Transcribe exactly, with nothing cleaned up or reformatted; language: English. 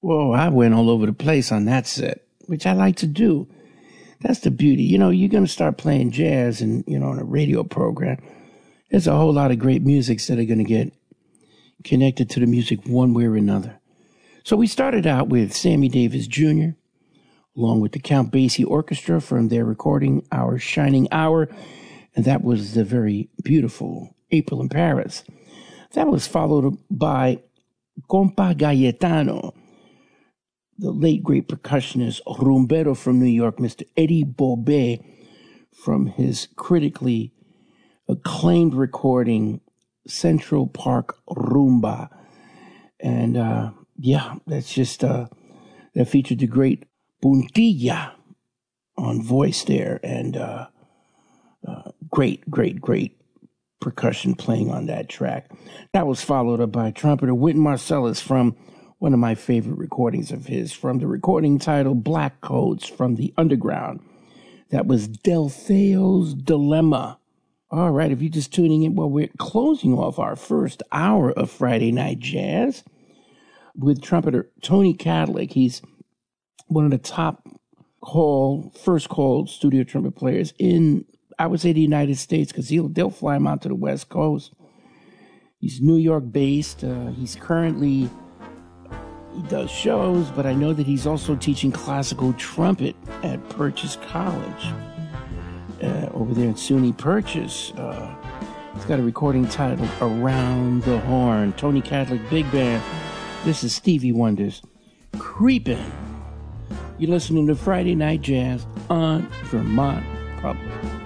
Whoa, I went all over the place on that set, which I like to do. That's the beauty. You know, you're going to start playing jazz and, you know, on a radio program. There's a whole lot of great musics that are going to get connected to the music one way or another. So we started out with Sammy Davis Junior, along with the Count Basie Orchestra from their recording, Our Shining Hour. And that was the very beautiful April in Paris. That was followed by Compa Gayetano, the late great percussionist rumbero from New York, Mister Eddie Bobet, from his critically acclaimed recording, Central Park Rumba. And uh, yeah, that's just, uh, that featured the great Puntilla on voice there. And uh, uh, great, great, great percussion playing on that track. That was followed up by trumpeter Wynton Marsalis from one of my favorite recordings of his, from the recording titled Black Codes from the Underground. That was Delfeo's Dilemma. All right, if you're just tuning in, well, we're closing off our first hour of Friday Night Jazz with trumpeter Tony Kadleck. He's one of the top call, first call studio trumpet players in, I would say, the United States, because he'll they'll fly him out to the West Coast. He's New York based. Uh, he's currently He does shows, but I know that he's also teaching classical trumpet at Purchase College uh, over there in SUNY Purchase. Uh, he's got a recording titled Around the Horn. Tony Kadleck Big Band. This is Stevie Wonder's Creepin'. You're listening to Friday Night Jazz on Vermont Public.